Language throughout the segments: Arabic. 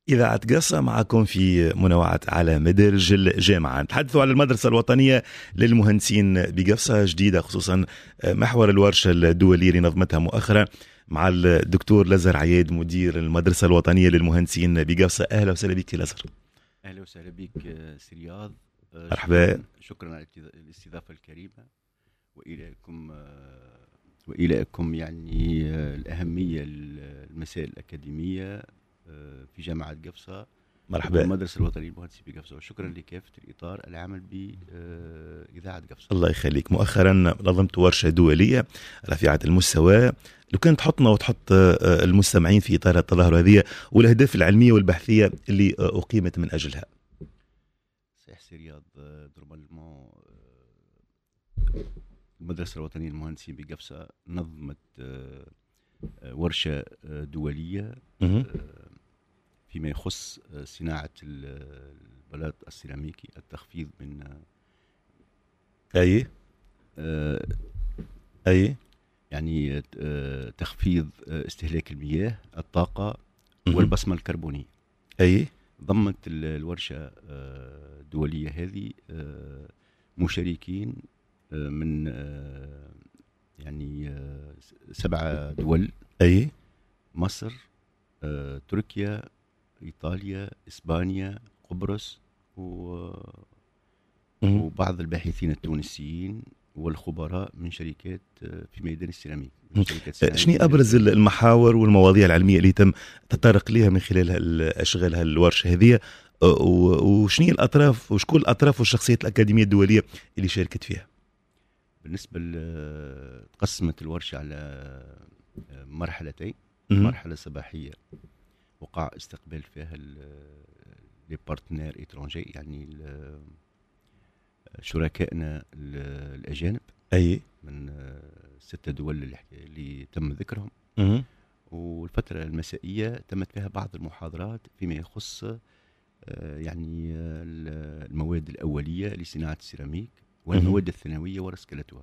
إذاعة قصة معكم في منوعة على مدارج الجامعة. نتحدثوا على المدرسة الوطنية للمهندسين بقفصة جديدة، خصوصا محور الورشة الدولية اللي نظمتها مؤخرا مع الدكتور لزر عياد مدير المدرسة الوطنية للمهندسين بقفصة. أهلا وسهلا بك لزر. أهلا وسهلا بك سرياض. مرحبا. شكرا على الاستضافة الكريمة وإليكم يعني الأهمية المسائل الأكاديمية في جامعة قفصة. مرحبا. المدرسة الوطنية للمهندسين بقفصة، وشكرا لكافة الإطار العمل بإذاعة قفصة. الله يخليك. مؤخرا نظمت ورشة دولية رفيعة المستوى، لو كانت تحطنا وتحط المستمعين في إطار التظاهر هذه والأهداف العلمية والبحثية اللي أقيمت من أجلها. صحيح سرياض. نورمالمون المدرسة الوطنية للمهندسين بقفصة نظمت ورشة دولية فيما يخص صناعة البلاط السيراميكي، التخفيض من يعني تخفيض استهلاك المياه، الطاقة والبصمة الكربونية. ضمت الورشة الدولية هذه مشاركين من يعني 7 دول: مصر، تركيا، إيطاليا، إسبانيا، قبرص، وبعض الباحثين التونسيين والخبراء من شركات في ميدان السيراميك. شنو أبرز المحاور والمواضيع العلمية اللي تم تطرق لها من خلال أشغال هالورشة هذه، وشنو الأطراف وشكون الأطراف والشخصيات الأكاديمية الدولية اللي شاركت فيها؟ بالنسبة قسمت الورشة على مرحلتين. مرحلة صباحية وقع استقبال فيها لي بارتنير إترانجي، يعني شركائنا الأجانب من 6 دول اللي تم ذكرهم. والفترة المسائية تمت فيها بعض المحاضرات فيما يخص يعني المواد الأولية لصناعة السيراميك والمواد الثانوية ورسكلتها.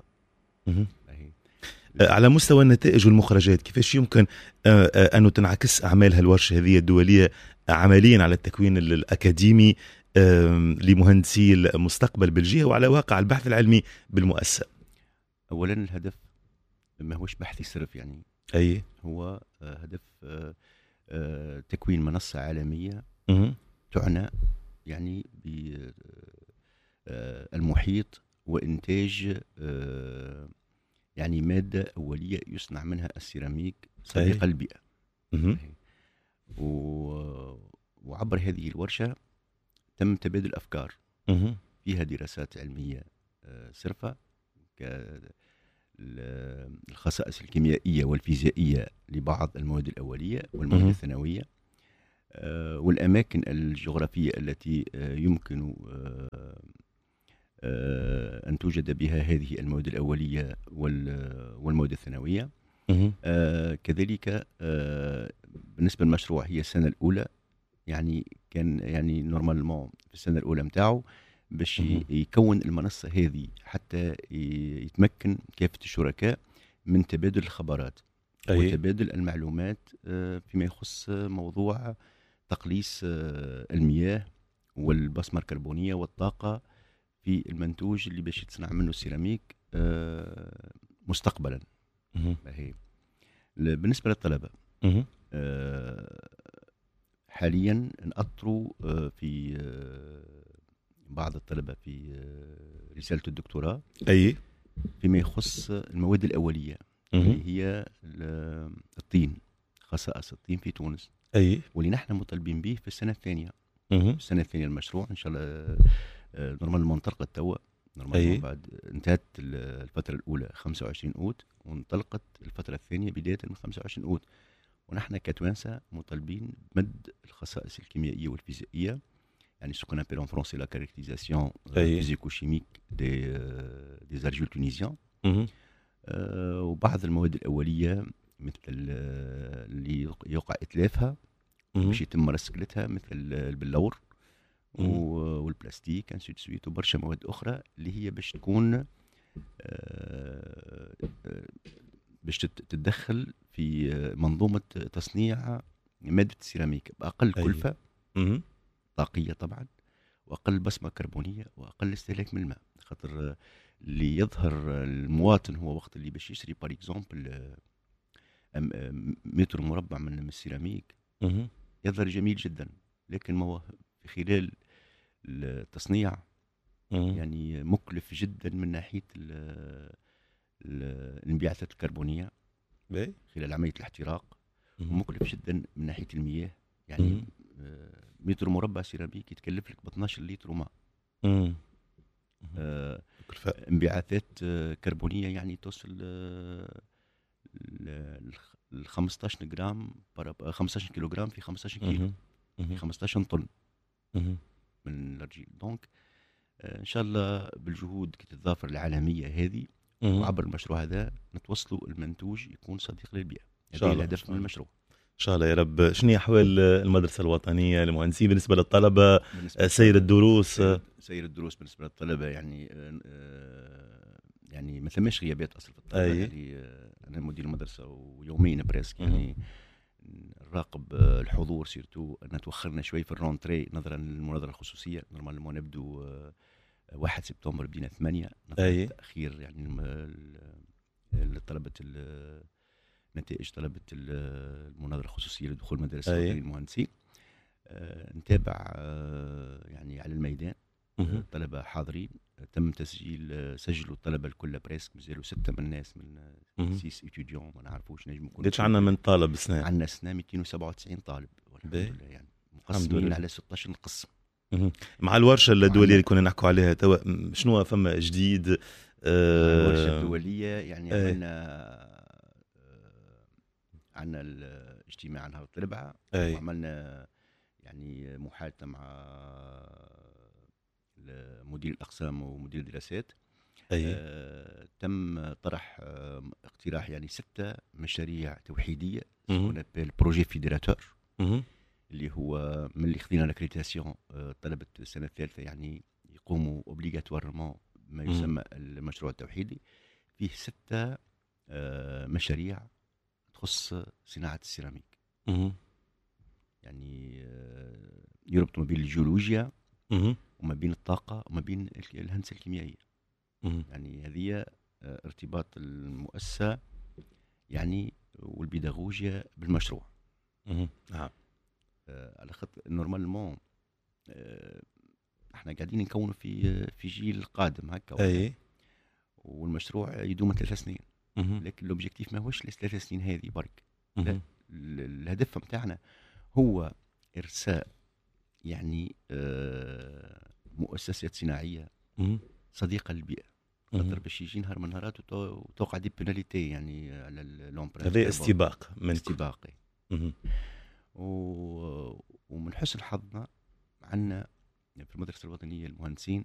على مستوى النتائج والمخرجات، كيفاش يمكن أن تنعكس أعمال هالورشة هذه الدولية عمليا على التكوين الأكاديمي لمهندسي المستقبل بالجهة وعلى واقع البحث العلمي بالمؤسسة؟ أولا الهدف ما هوش بحثي صرف، يعني هو هدف تكوين منصة عالمية تعنى يعني بالمحيط وإنتاج يعني مادة أولية يصنع منها السيراميك صديق البيئة. وعبر هذه الورشة تم تبادل أفكار فيها دراسات علمية صرفة كالخصائص الكيميائية والفيزيائية لبعض المواد الأولية والمواد الثانوية، والأماكن الجغرافية التي يمكن أن توجد بها هذه المواد الأولية والمواد الثانوية. كذلك بالنسبة للمشروع هي السنة الأولى، يعني كان يعني نورمالمون في السنة الأولى متاعه باش يكون المنصة هذه حتى يتمكن كافة الشركاء من تبادل الخبرات وتبادل المعلومات فيما يخص موضوع تقليص المياه والبصمة الكربونية والطاقة في المنتوج اللي باش يتصنع منه السيراميك مستقبلا. بالنسبة للطلبة حاليا نأطروا في بعض الطلبة في رسالة الدكتوراه فيما يخص المواد الأولية اللي هي الطين، خصائص الطين في تونس، واللي نحن مطالبين به في السنة الثانية. السنة الثانية المشروع إن شاء الله نورمال منطلقة توا بعد انتهت الفترة الأولى 25 أوت وانطلقت الفترة الثانية بداية من 25 أوت، ونحن كتوانسة مطالبين بمد الخصائص الكيميائية والفيزيائية، يعني ce qu'on appelle en français la caractérisation physico-chimique des argiles tunisiens. وبعض المواد الأولية مثل اللي يقع إتلافها باش يتم رسكلتها مثل البلور والبلاستيك انسي سويت وبرشا مواد أخرى اللي هي باش تكون باش تتدخل في منظومة تصنيع مادة السيراميك بأقل كلفة طاقيه طبعا، واقل بصمه كربونيه، واقل استهلاك من الماء. خاطر اللي يظهر المواطن هو وقت اللي باش يشتري بار اكزومبل متر مربع من السيراميك يظهر جميل جدا، لكن ما هو في خلال التصنيع يعني مكلف جدا من ناحيه الانبعاثات الكربونيه خلال عمليه الاحتراق، ومكلف جدا من ناحيه المياه. يعني متر مربع سيراميك يتكلف لك ب 12 لتر ماء. انبعاثات كربونيه يعني توصل ل 15 جرام 15 كيلوغرام في 15 كيلو في 15 طن من الارجيل. دونك ان شاء الله بالجهود كي تتضافر العالميه هذه وعبر المشروع هذا نتوصلوا المنتوج يكون صديق للبيئه. هذا الهدف من المشروع ان شاء الله يا رب. شنو هي احوال المدرسه الوطنيه للمهندسين بالنسبه للطلبه؟ سير الدروس بالنسبه للطلبه يعني ما ثماش غيابات اصلا في الطلبه. يعني انا مدير المدرسه ويوميا بريسك يعني نراقب الحضور، سيرتو ان توخرنا شوي في الرونتري نظرا للمناظره الخصوصيه. نورمالمون نبدو 1 سبتمبر بدينا 8 تاخير يعني لطلبه نتائج طلبه المناظره الخصوصيه لدخول المدرسه للمهندسين. نتابع يعني على الميدان الطلبه حاضرين. تم سجلوا الطلبه الكل بريسك، مازالوا 6 من الناس من 6 اتيديون ما نعرفوش نجم يكون. قداش عندنا من طالب سنه؟ عندنا سنه 297 طالب والحمد لله، يعني مقسمين على 16 قسم. مع الورشه الدوليه اللي كنا نحكوا عليها توا، شنو فما جديد؟ الورشه الدوليه يعني عندنا الاجتماع نهار الاربعاء، وعملنا يعني محادثه مع مدير الاقسام ومدير الدراسات. تم طرح اقتراح يعني 6 مشاريع توحيديه اسمها بروجي فيدراتور، اللي هو من اللي خذينا لاكريتاسيون طلبه السنه الثالثه يعني يقوموا اوبليغاتوارمون ما يسمى المشروع التوحيدي. فيه 6 مشاريع تخص صناعه السيراميك، يعني يربط ما بين الجيولوجيا وما بين الطاقه وما بين الهندسه الكيميائيه. يعني هذه ارتباط المؤسسه يعني والبيداغوجيا بالمشروع. على خط نورمالمون احنا قاعدين نكون في جيل قادم هكا، والمشروع يدوم 3 سنين. لكن الاوبجيكتيف ما هوش 3 سنين هذه برك. الهدف نتاعنا هو ارساء يعني مؤسسات صناعيه صديقه للبيئه، خاطر باش يجي نهار من النهارات وتوقع دي بيناليتي يعني على لومبرانت. هذا استباق استباقي. ومن حسن حظنا عندنا في المدرسه الوطنيه للمهندسين